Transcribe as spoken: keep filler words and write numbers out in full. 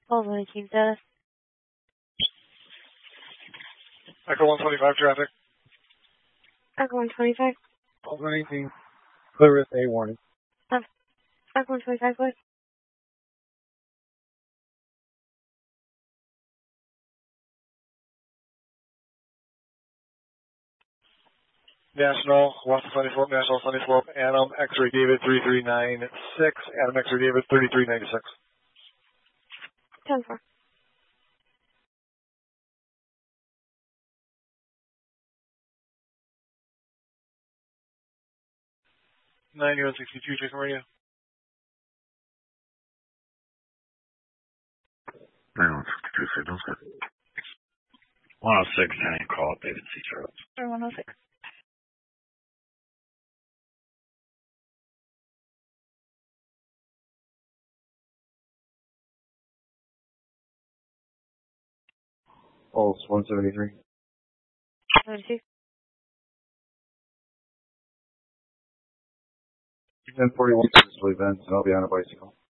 Pulse nineteen status. Echo one twenty-five traffic. Echo one twenty-five. Pulse nineteen. Clear with A warning. Uh, Echo one twenty-five, please. National, one Sunny Slope, National Sunny Slope, Adam, X-ray David three three nine six, Adam, X-ray David thirty-three ninety-six. ten four. ninety-one sixty-two, Jason Radio. ninety-one sixty-two signals. one oh six, ten, call up David C. Charles. Or one oh six. Pulse one seventy-three. seventy-two. ten forty-one, events, and I'll be on a bicycle.